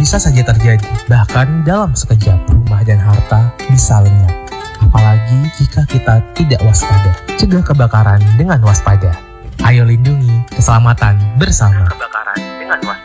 bisa saja terjadi. Bahkan dalam sekejap, rumah dan harta bisa lenyap. Apalagi jika kita tidak waspada. Cegah kebakaran dengan waspada. Ayo lindungi keselamatan bersama. Kebakaran dengan waspada.